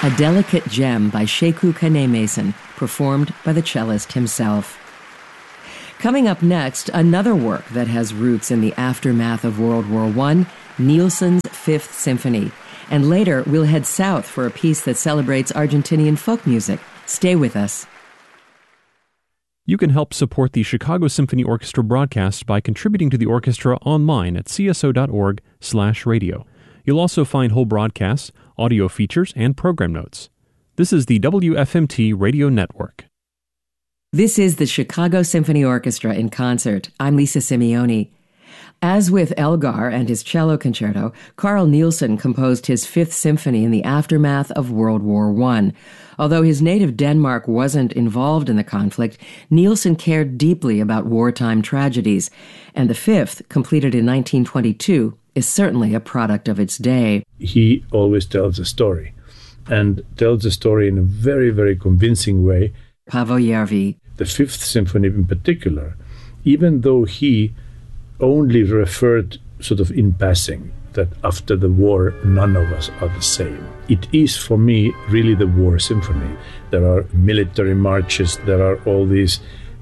a delicate gem by Sekou Kane-Mason, performed by the cellist himself. Coming up next, another work that has roots in the aftermath of World War I, Nielsen's Fifth Symphony. And later, we'll head south for a piece that celebrates Argentinian folk music. Stay with us. You can help support the Chicago Symphony Orchestra broadcast by contributing to the orchestra online at cso.org/radio. You'll also find whole broadcasts, audio features, and program notes. This is the WFMT Radio Network. This is the Chicago Symphony Orchestra in concert. I'm Lisa Simeoni. As with Elgar and his cello concerto, Carl Nielsen composed his Fifth Symphony in the aftermath of World War I. Although his native Denmark wasn't involved in the conflict, Nielsen cared deeply about wartime tragedies, and the Fifth, completed in 1922, is certainly a product of its day. He always tells a story, and tells a story in a very, very convincing way. Paavo Järvi. The Fifth Symphony in particular, even though he only referred sort of in passing that after the war none of us are the same. It is for me really the war symphony. There are military marches, there are all these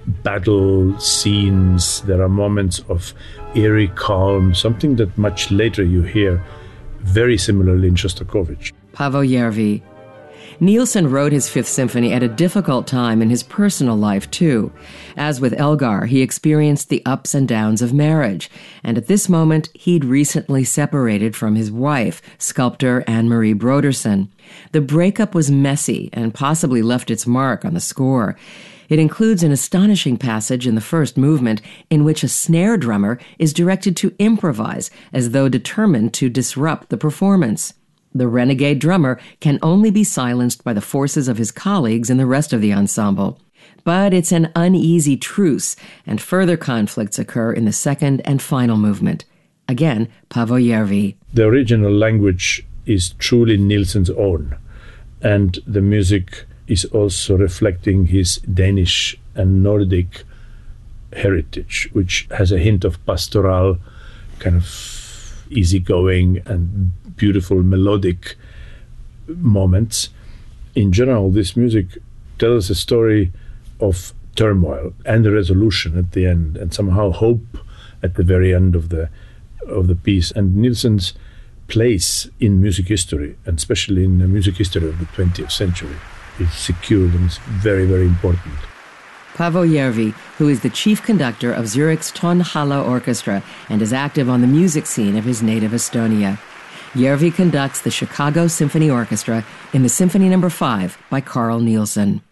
battle scenes, there are moments of eerie calm, something that much later you hear very similarly in Shostakovich. Paavo Järvi. Nielsen wrote his Fifth Symphony at a difficult time in his personal life, too. As with Elgar, he experienced the ups and downs of marriage, and at this moment, he'd recently separated from his wife, sculptor Anne-Marie Brodersen. The breakup was messy and possibly left its mark on the score. It includes an astonishing passage in the first movement in which a snare drummer is directed to improvise as though determined to disrupt the performance. The renegade drummer can only be silenced by the forces of his colleagues and the rest of the ensemble. But it's an uneasy truce, and further conflicts occur in the second and final movement. Again, Paavo Järvi. The original language is truly Nielsen's own, and the music is also reflecting his Danish and Nordic heritage, which has a hint of pastoral, kind of easygoing and beautiful melodic moments. In general, this music tells a story of turmoil and a resolution at the end, and somehow hope at the very end of the piece. And Nielsen's place in music history, and especially in the music history of the 20th century, is secured and is very, very important. Paavo Järvi, who is the chief conductor of Zurich's Tonhalle Orchestra and is active on the music scene of his native Estonia. Järvi conducts the Chicago Symphony Orchestra in the Symphony No. 5 by Carl Nielsen.